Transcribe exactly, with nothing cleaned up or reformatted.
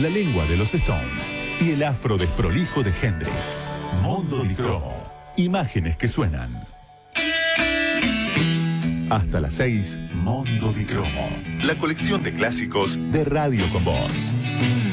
la lengua de los Stones y el afro desprolijo de Hendrix. Mondo di Cromo. Imágenes que suenan. Hasta las seis, Mondo di Cromo. La colección de clásicos de Radio con Voz.